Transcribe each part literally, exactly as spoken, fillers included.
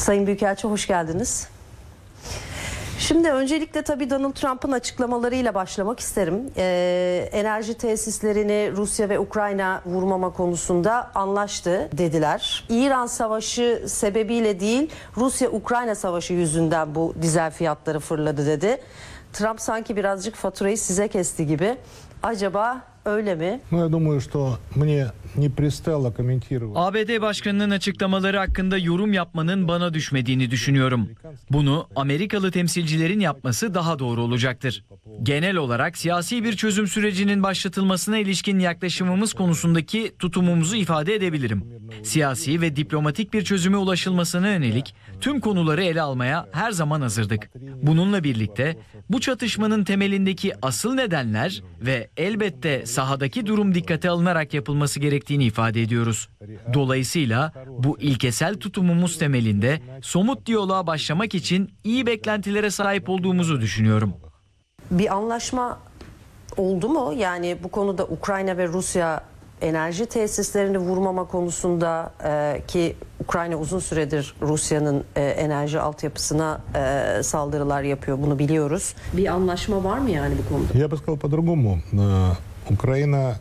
Sayın Büyükelçi hoş geldiniz. Şimdi öncelikle tabii Donald Trump'ın açıklamalarıyla başlamak isterim. Ee, enerji tesislerini Rusya ve Ukrayna vurmama konusunda anlaştı dediler. İran Savaşı sebebiyle değil, Rusya-Ukrayna Savaşı yüzünden bu dizel fiyatları fırladı dedi. Trump sanki birazcık faturayı size kesti gibi. Acaba öyle mi? A B D Başkanı'nın açıklamaları hakkında yorum yapmanın bana düşmediğini düşünüyorum. Bunu Amerikalı temsilcilerin yapması daha doğru olacaktır. Genel olarak siyasi bir çözüm sürecinin başlatılmasına ilişkin yaklaşımımız konusundaki tutumumuzu ifade edebilirim. Siyasi ve diplomatik bir çözüme ulaşılmasına yönelik tüm konuları ele almaya her zaman hazırdık. Bununla birlikte bu çatışmanın temelindeki asıl nedenler ve elbette sahadaki durum dikkate alınarak yapılması gerektiğini ifade ediyoruz. Dolayısıyla bu ilkesel tutumumuz temelinde somut diyaloğa başlamak için iyi beklentilere sahip olduğumuzu düşünüyorum. Bir anlaşma oldu mu? Yani bu konuda Ukrayna ve Rusya enerji tesislerini vurmama konusunda e, ki Ukrayna uzun süredir Rusya'nın e, enerji altyapısına e, saldırılar yapıyor, bunu biliyoruz. Bir anlaşma var mı yani bu konuda? Я бы сказал по-другому. Украина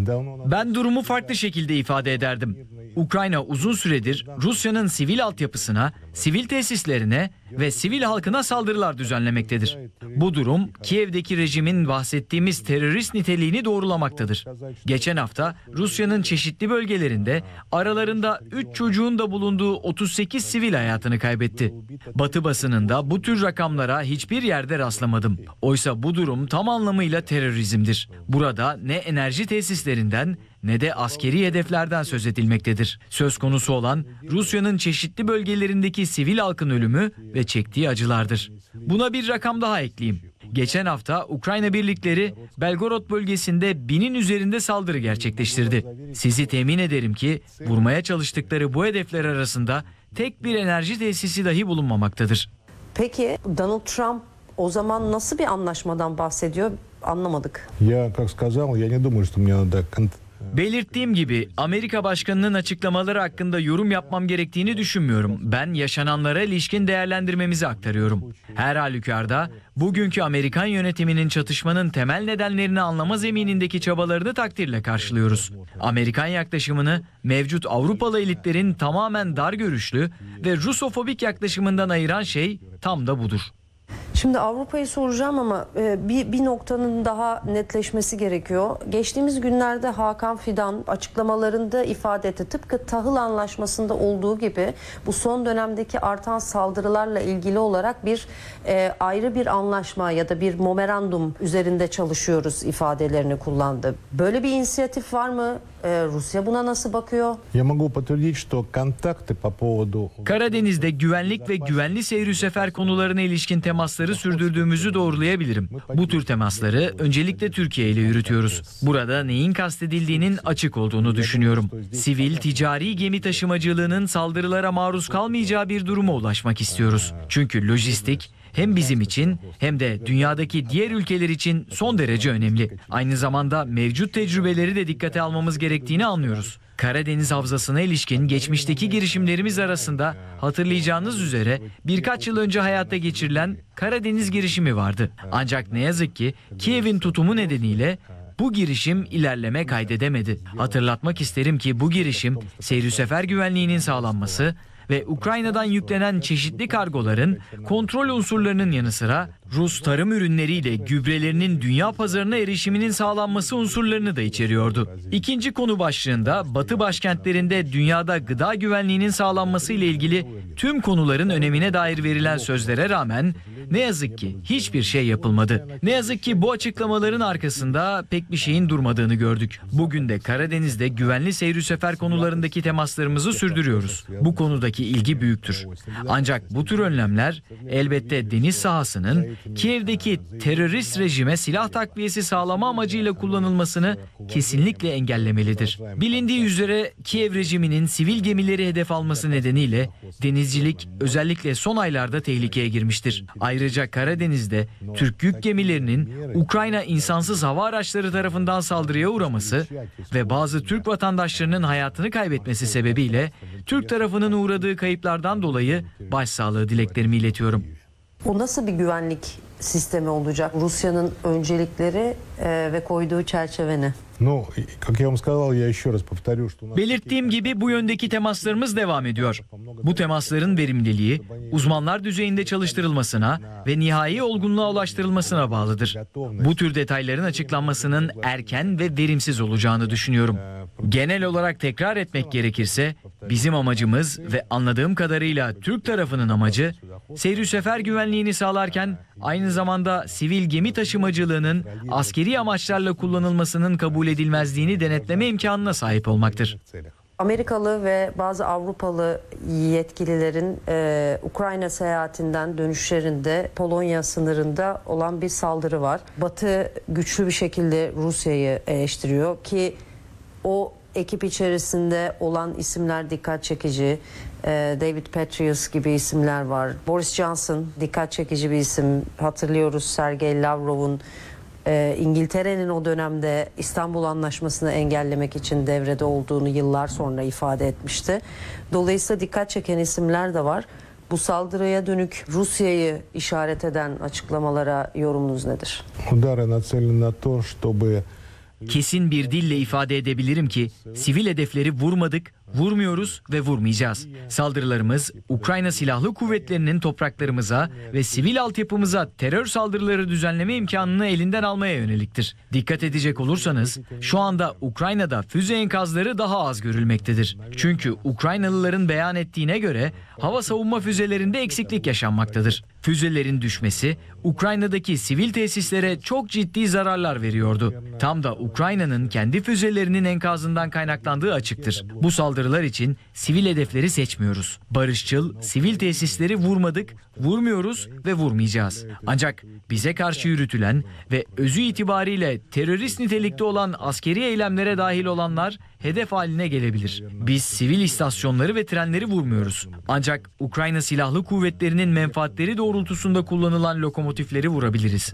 Ben durumu farklı şekilde ifade ederdim. Ukrayna uzun süredir Rusya'nın sivil altyapısına, sivil tesislerine ve sivil halkına saldırılar düzenlemektedir. Bu durum Kiev'deki rejimin bahsettiğimiz terörist niteliğini doğrulamaktadır. Geçen hafta Rusya'nın çeşitli bölgelerinde aralarında üç çocuğun da bulunduğu otuz sekiz sivil hayatını kaybetti. Batı basınında bu tür rakamlara hiçbir yerde rastlamadım. Oysa bu durum tam anlamıyla terörizmdir. Burada ne enerji tesislerinden ne de askeri hedeflerden söz edilmektedir. Söz konusu olan Rusya'nın çeşitli bölgelerindeki sivil halkın ölümü ve çektiği acılardır. Buna bir rakam daha ekleyeyim. Geçen hafta Ukrayna birlikleri Belgorod bölgesinde binin üzerinde saldırı gerçekleştirdi. Sizi temin ederim ki vurmaya çalıştıkları bu hedefler arasında tek bir enerji tesisi dahi bulunmamaktadır. Peki Donald Trump o zaman nasıl bir anlaşmadan bahsediyor? Anlamadık. Я, как сказал, я не думаю, что мне надо Belirttiğim gibi Amerika Başkanı'nın açıklamaları hakkında yorum yapmam gerektiğini düşünmüyorum. Ben yaşananlara ilişkin değerlendirmemizi aktarıyorum. Her halükarda bugünkü Amerikan yönetiminin çatışmanın temel nedenlerini anlama zeminindeki çabalarını takdirle karşılıyoruz. Amerikan yaklaşımını mevcut Avrupalı elitlerin tamamen dar görüşlü ve Rusofobik yaklaşımından ayıran şey tam da budur. Şimdi Avrupa'yı soracağım ama bir, bir noktanın daha netleşmesi gerekiyor. Geçtiğimiz günlerde Hakan Fidan açıklamalarında ifade etti. Tıpkı tahıl anlaşmasında olduğu gibi bu son dönemdeki artan saldırılarla ilgili olarak bir e, ayrı bir anlaşma ya da bir memorandum üzerinde çalışıyoruz ifadelerini kullandı. Böyle bir inisiyatif var mı? E, Rusya buna nasıl bakıyor? Я могу подтвердить, что контакты по поводу Karadeniz'de güvenlik ve güvenli seyir sefer konularına ilişkin temasları sürdürdüğümüzü doğrulayabilirim. Bu tür temasları öncelikle Türkiye ile yürütüyoruz. Burada neyin kastedildiğinin açık olduğunu düşünüyorum. Sivil, ticari gemi taşımacılığının saldırılara maruz kalmayacağı bir duruma ulaşmak istiyoruz. Çünkü lojistik hem bizim için hem de dünyadaki diğer ülkeler için son derece önemli. Aynı zamanda mevcut tecrübeleri de dikkate almamız gerektiğini anlıyoruz. Karadeniz Havzası'na ilişkin geçmişteki girişimlerimiz arasında hatırlayacağınız üzere birkaç yıl önce hayata geçirilen Karadeniz girişimi vardı. Ancak ne yazık ki Kiev'in tutumu nedeniyle bu girişim ilerleme kaydedemedi. Hatırlatmak isterim ki bu girişim seyir sefer güvenliğinin sağlanması ve Ukrayna'dan yüklenen çeşitli kargoların kontrol unsurlarının yanı sıra Rus tarım ürünleriyle gübrelerinin dünya pazarına erişiminin sağlanması unsurlarını da içeriyordu. İkinci konu başlığında Batı başkentlerinde dünyada gıda güvenliğinin sağlanması ile ilgili tüm konuların önemine dair verilen sözlere rağmen ne yazık ki hiçbir şey yapılmadı. Ne yazık ki bu açıklamaların arkasında pek bir şeyin durmadığını gördük. Bugün de Karadeniz'de güvenli seyir sefer konularındaki temaslarımızı sürdürüyoruz. Bu konudaki ilgi büyüktür. Ancak bu tür önlemler elbette deniz sahasının Kiev'deki terörist rejime silah takviyesi sağlama amacıyla kullanılmasını kesinlikle engellemelidir. Bilindiği üzere Kiev rejiminin sivil gemileri hedef alması nedeniyle denizcilik özellikle son aylarda tehlikeye girmiştir. Ayrıca Karadeniz'de Türk yük gemilerinin Ukrayna insansız hava araçları tarafından saldırıya uğraması ve bazı Türk vatandaşlarının hayatını kaybetmesi sebebiyle Türk tarafının uğradığı kayıplardan dolayı başsağlığı dileklerimi iletiyorum. O nasıl bir güvenlik sistemi olacak? Rusya'nın öncelikleri e, ve koyduğu çerçeve ne? Ну, и, как я вам сказал, я еще раз повторю, что у нас... Belirttiğim gibi bu yöndeki temaslarımız devam ediyor. Bu temasların verimliliği, uzmanlar düzeyinde çalıştırılmasına ve nihai olgunluğa ulaştırılmasına bağlıdır. Bu tür detayların açıklanmasının erken ve verimsiz olacağını düşünüyorum. Genel olarak tekrar etmek gerekirse, bizim amacımız ve anladığım kadarıyla Türk tarafının amacı, seyir sefer güvenliğini sağlarken aynı zamanda sivil gemi taşımacılığının askeri amaçlarla kullanılmasının kabul edilmezliğini denetleme imkanına sahip olmaktır. Amerikalı ve bazı Avrupalı yetkililerin e, Ukrayna seyahatinden dönüşlerinde Polonya sınırında olan bir saldırı var. Batı güçlü bir şekilde Rusya'yı eleştiriyor ki o ekip içerisinde olan isimler dikkat çekici. E, David Petraeus gibi isimler var. Boris Johnson dikkat çekici bir isim. Hatırlıyoruz Sergey Lavrov'un Ee, İngiltere'nin o dönemde İstanbul Anlaşması'nı engellemek için devrede olduğunu yıllar sonra ifade etmişti. Dolayısıyla dikkat çeken isimler de var. Bu saldırıya dönük Rusya'yı işaret eden açıklamalara yorumunuz nedir? Удары нацелены на то, чтобы... Kesin bir dille ifade edebilirim ki sivil hedefleri vurmadık, vurmuyoruz ve vurmayacağız. Saldırılarımız Ukrayna Silahlı Kuvvetleri'nin topraklarımıza ve sivil altyapımıza terör saldırıları düzenleme imkanını elinden almaya yöneliktir. Dikkat edecek olursanız şu anda Ukrayna'da füze enkazları daha az görülmektedir. Çünkü Ukraynalıların beyan ettiğine göre hava savunma füzelerinde eksiklik yaşanmaktadır. Füzelerin düşmesi Ukrayna'daki sivil tesislere çok ciddi zararlar veriyordu. Tam da Ukrayna'nın kendi füzelerinin enkazından kaynaklandığı açıktır. Bu saldırılar için sivil hedefleri seçmiyoruz. Barışçıl, sivil tesisleri vurmadık, vurmuyoruz ve vurmayacağız. Ancak bize karşı yürütülen ve özü itibariyle terörist nitelikte olan askeri eylemlere dahil olanlar hedef haline gelebilir. Biz sivil istasyonları ve trenleri vurmuyoruz. Ancak Ukrayna Silahlı Kuvvetleri'nin menfaatleri doğrultusunda kullanılan lokomotifleri vurabiliriz.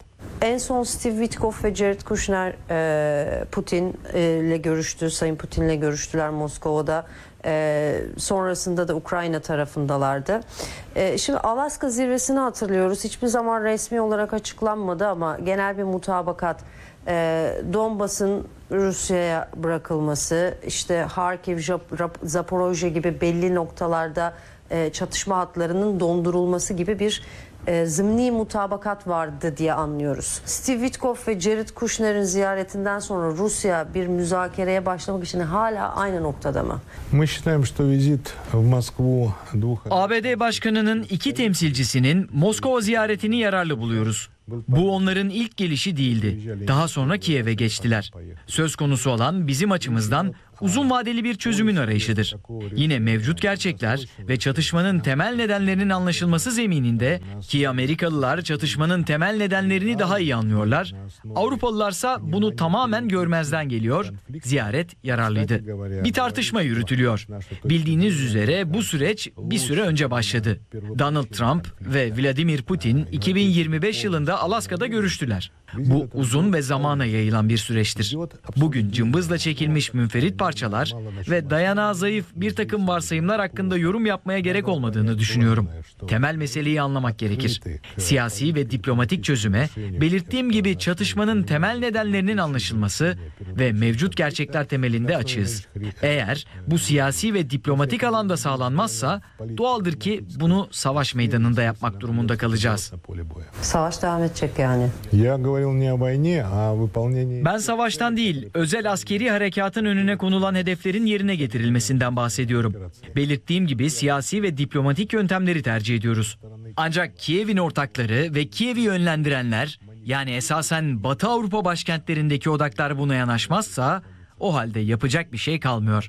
En son Steve Witkoff ve Jared Kushner e, Putin e, ile görüştü. Sayın Putin ile görüştüler Moskova'da. E, sonrasında da Ukrayna tarafındalardı. E, şimdi Alaska zirvesini hatırlıyoruz. Hiçbir zaman resmi olarak açıklanmadı ama genel bir mutabakat. E, Donbas'ın Rusya'ya bırakılması, işte Harkiv, Zaporojye gibi belli noktalarda e, çatışma hatlarının dondurulması gibi bir e, zımni mutabakat vardı diye anlıyoruz. Steve Witkoff ve Jared Kushner'in ziyaretinden sonra Rusya bir müzakereye başlamak için hala aynı noktada mı? Мы считаем, что визит в Москву двух... A B D Başkanı'nın iki temsilcisinin Moskova ziyaretini yararlı buluyoruz. Bu onların ilk gelişi değildi. Daha sonra Kiev'e geçtiler. Söz konusu olan bizim açımızdan uzun vadeli bir çözümün arayışıdır. Yine mevcut gerçekler ve çatışmanın temel nedenlerinin anlaşılması zemininde ki Amerikalılar çatışmanın temel nedenlerini daha iyi anlıyorlar. Avrupalılarsa bunu tamamen görmezden geliyor. Ziyaret yararlıydı. Bir tartışma yürütülüyor. Bildiğiniz üzere bu süreç bir süre önce başladı. Donald Trump ve Vladimir Putin iki bin yirmi beş yılında Alaska'da görüştüler. Bu uzun ve zamana yayılan bir süreçtir. Bugün cımbızla çekilmiş münferit parçalar ve dayanağı zayıf bir takım varsayımlar hakkında yorum yapmaya gerek olmadığını düşünüyorum. Temel meseleyi anlamak gerekir. Siyasi ve diplomatik çözüme, belirttiğim gibi çatışmanın temel nedenlerinin anlaşılması ve mevcut gerçekler temelinde açığız. Eğer bu siyasi ve diplomatik alanda sağlanmazsa doğaldır ki bunu savaş meydanında yapmak durumunda kalacağız. Savaş devam edecek yani. Я говорил не о войне, а о выполнении... Ben savaştan değil, özel askeri harekatın önüne konulan hedeflerin yerine getirilmesinden bahsediyorum. Belirttiğim gibi siyasi ve diplomatik yöntemleri tercih ediyoruz. Ancak Kiev'in ortakları ve Kiev'i yönlendirenler, yani esasen Batı Avrupa başkentlerindeki odaklar buna yanaşmazsa, o halde yapacak bir şey kalmıyor.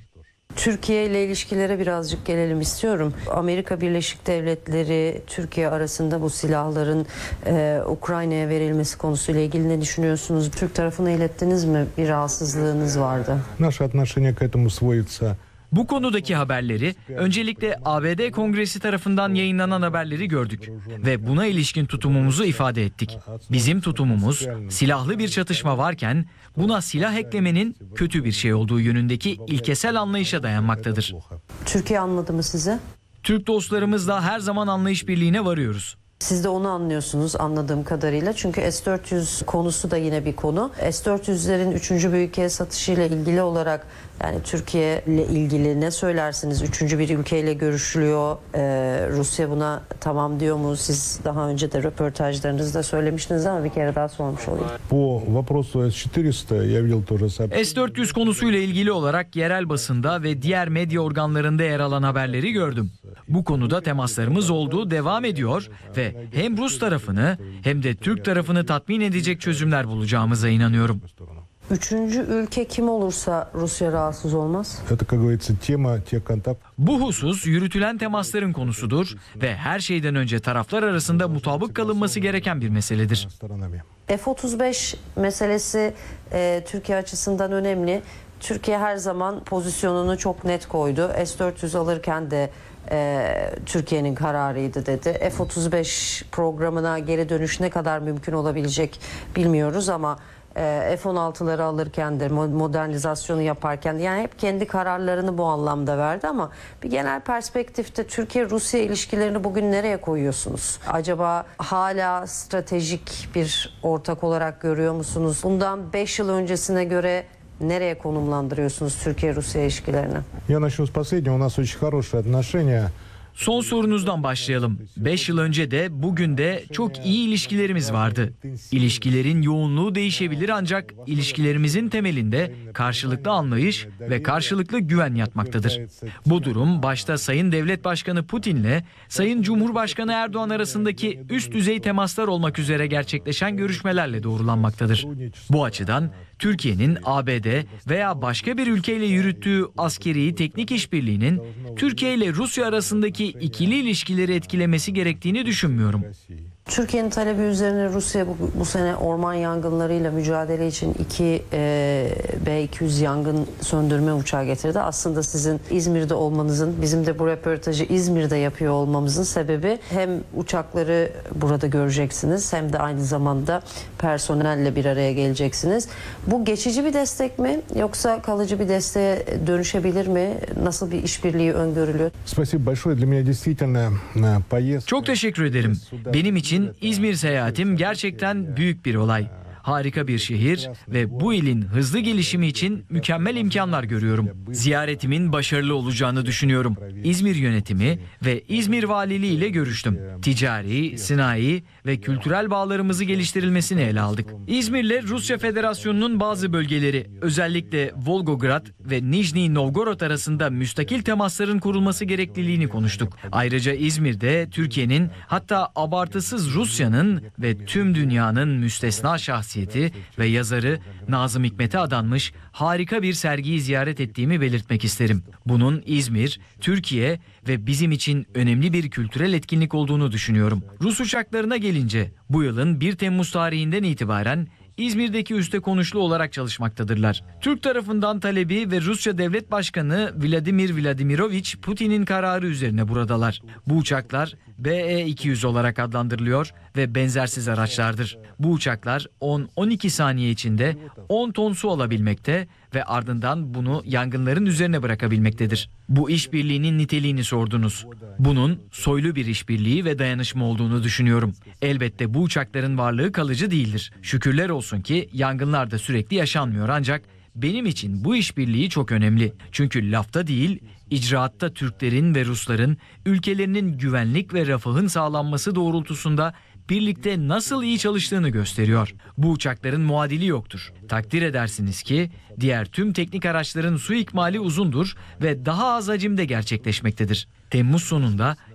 Türkiye ile ilişkilere birazcık gelelim istiyorum. Amerika Birleşik Devletleri, Türkiye arasında bu silahların e, Ukrayna'ya verilmesi konusuyla ilgili ne düşünüyorsunuz? Türk tarafına ilettiniz mi? Bir rahatsızlığınız vardı. Наше отношение к этому сводится. Bu konudaki haberleri öncelikle A B D Kongresi tarafından yayınlanan haberleri gördük ve buna ilişkin tutumumuzu ifade ettik. Bizim tutumumuz silahlı bir çatışma varken buna silah eklemenin kötü bir şey olduğu yönündeki ilkesel anlayışa dayanmaktadır. Türkiye anladı mı sizi? Türk dostlarımızla her zaman anlayış birliğine varıyoruz. Siz de onu anlıyorsunuz anladığım kadarıyla. Çünkü S dört yüz konusu da yine bir konu. S dört yüzlerin üçüncü bir ülkeye satışıyla ilgili olarak yani Türkiye ile ilgili ne söylersiniz? Üçüncü bir ülkeyle görüşülüyor. Ee, Rusya buna tamam diyor mu? Siz daha önce de röportajlarınızda söylemiştiniz ama bir kere daha sormuş olayım. По вопросу С четыреста я видел тоже сообщение. S dört yüz konusuyla ilgili olarak yerel basında ve diğer medya organlarında yer alan haberleri gördüm. Bu konuda temaslarımız oldu, devam ediyor ve hem Rus tarafını hem de Türk tarafını tatmin edecek çözümler bulacağımıza inanıyorum. Üçüncü ülke kim olursa Rusya rahatsız olmaz. Это, как говорится, тема тех контактов. Bu husus yürütülen temasların konusudur ve her şeyden önce taraflar arasında mutabık kalınması gereken bir meseledir. Сторонами. F otuz beş meselesi e, Türkiye açısından önemli. Türkiye her zaman pozisyonunu çok net koydu. S dört yüz alırken de e, Türkiye'nin kararıydı dedi. F otuz beş programına geri dönüş ne kadar mümkün olabilecek bilmiyoruz ama e, F on altıları alırken de modernizasyonu yaparken de yani hep kendi kararlarını bu anlamda verdi ama bir genel perspektifte Türkiye-Rusya ilişkilerini bugün nereye koyuyorsunuz? Acaba hala stratejik bir ortak olarak görüyor musunuz? Bundan beş yıl öncesine göre nereye konumlandırıyorsunuz Türkiye-Rusya ilişkilerini? Я начну с последнего. У нас очень хорошие отношения. Son sorunuzdan başlayalım. beş yıl önce de bugün de çok iyi ilişkilerimiz vardı. İlişkilerin yoğunluğu değişebilir ancak ilişkilerimizin temelinde karşılıklı anlayış ve karşılıklı güven yatmaktadır. Bu durum başta Sayın Devlet Başkanı Putin'le Sayın Cumhurbaşkanı Erdoğan arasındaki üst düzey temaslar olmak üzere gerçekleşen görüşmelerle doğrulanmaktadır. Bu açıdan Türkiye'nin A B D veya başka bir ülkeyle yürüttüğü askeri teknik işbirliğinin Türkiye ile Rusya arasındaki ikili ilişkileri etkilemesi gerektiğini düşünmüyorum. Türkiye'nin talebi üzerine Rusya bu, bu sene orman yangınlarıyla mücadele için iki e, B iki yüz yangın söndürme uçağı getirdi. Aslında sizin İzmir'de olmanızın, bizim de bu röportajı İzmir'de yapıyor olmamızın sebebi hem uçakları burada göreceksiniz hem de aynı zamanda personelle bir araya geleceksiniz. Bu geçici bir destek mi yoksa kalıcı bir desteğe dönüşebilir mi? Nasıl bir işbirliği öngörülüyor? Спасибо большое. Для меня действительно э, поездка. Çok teşekkür ederim. Benim için İzmir seyahatim gerçekten büyük bir olay. Harika bir şehir ve bu ilin hızlı gelişimi için mükemmel imkanlar görüyorum. Ziyaretimin başarılı olacağını düşünüyorum. İzmir yönetimi ve İzmir Valiliği ile görüştüm. Ticari, sanayi ve kültürel bağlarımızı geliştirilmesini ele aldık. İzmir'le Rusya Federasyonu'nun bazı bölgeleri, özellikle Volgograd ve Nijni Novgorod arasında müstakil temasların kurulması gerekliliğini konuştuk. Ayrıca İzmir'de Türkiye'nin, hatta abartısız Rusya'nın ve tüm dünyanın müstesna şahsiyeti ve yazarı Nazım Hikmet'e adanmış harika bir sergiyi ziyaret ettiğimi belirtmek isterim. Bunun İzmir, Türkiye ve bizim için önemli bir kültürel etkinlik olduğunu düşünüyorum. Rus uçaklarına gelince bu yılın bir Temmuz tarihinden itibaren İzmir'deki üste konuşlu olarak çalışmaktadırlar. Türk tarafından talebi ve Rusya Devlet Başkanı Vladimir Vladimirovich Putin'in kararı üzerine buradalar. Bu uçaklar B E iki yüz olarak adlandırılıyor ve benzersiz araçlardır. Bu uçaklar on on iki saniye içinde on ton su alabilmekte ve ardından bunu yangınların üzerine bırakabilmektedir. Bu işbirliğinin niteliğini sordunuz. Bunun soylu bir işbirliği ve dayanışma olduğunu düşünüyorum. Elbette bu uçakların varlığı kalıcı değildir. Şükürler olsun ki yangınlar da sürekli yaşanmıyor ancak benim için bu işbirliği çok önemli. Çünkü lafta değil, icraatta Türklerin ve Rusların ülkelerinin güvenlik ve refahın sağlanması doğrultusunda birlikte nasıl iyi çalıştığını gösteriyor. Bu uçakların muadili yoktur. Takdir edersiniz ki diğer tüm teknik araçların su ikmali uzundur ve daha az hacimde gerçekleşmektedir. Temmuz sonunda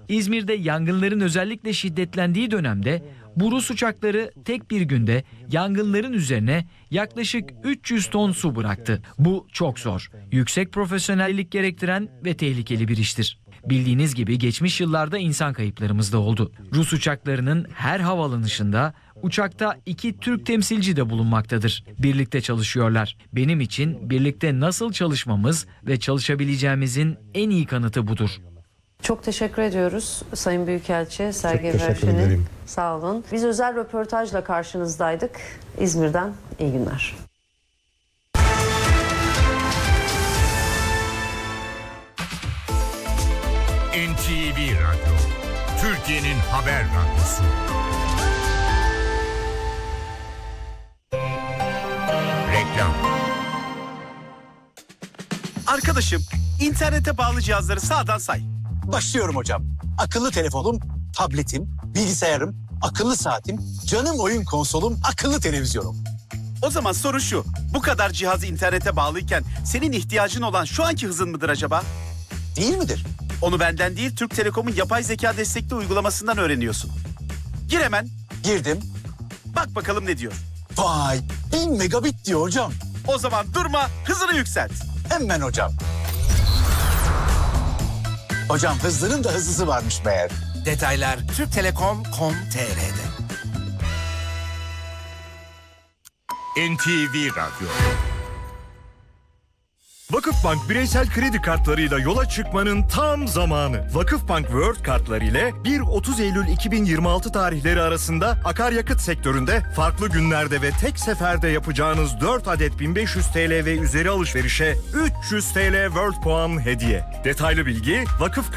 İzmir'de yangınların özellikle şiddetlendiği dönemde bu Rus uçakları tek bir günde yangınların üzerine yaklaşık üç yüz ton su bıraktı. Bu çok zor, yüksek profesyonellik gerektiren ve tehlikeli bir iştir. Bildiğiniz gibi geçmiş yıllarda insan kayıplarımız da oldu. Rus uçaklarının her havalanışında uçakta iki Türk temsilci de bulunmaktadır. Birlikte çalışıyorlar. Benim için birlikte nasıl çalışmamız ve çalışabileceğimizin en iyi kanıtı budur. Çok teşekkür ediyoruz Sayın Büyükelçi Sergey Çok teşekkür Verşin'in. ederim. Sağ olun. Biz özel röportajla karşınızdaydık. İzmir'den iyi günler. N T V Radyo, Türkiye'nin haber radyosu. Reklam. Arkadaşım, internete bağlı cihazları sağdan say. Başlıyorum hocam. Akıllı telefonum, tabletim, bilgisayarım, akıllı saatim, canım oyun konsolum, akıllı televizyonum. O zaman soru şu, bu kadar cihaz internete bağlıyken senin ihtiyacın olan şu anki hızın mıdır acaba? Değil midir? Onu benden değil, Türk Telekom'un yapay zeka destekli uygulamasından öğreniyorsun. Gir hemen, Girdim. bak bakalım ne diyor. Vay, bin megabit diyor hocam. O zaman durma, hızını yükselt. Hemen hocam. Hocam hızlının da hızlısı varmış meğer. Detaylar türk telekom nokta com nokta t r'de. N T V Radyo. Vakıfbank bireysel kredi kartlarıyla yola çıkmanın tam zamanı. Vakıfbank World kartları ile bir otuz Eylül iki bin yirmi altı tarihleri arasında akaryakıt sektöründe farklı günlerde ve tek seferde yapacağınız dört adet bin beş yüz T L ve üzeri alışverişe üç yüz T L World puan hediye. Detaylı bilgi Vakıf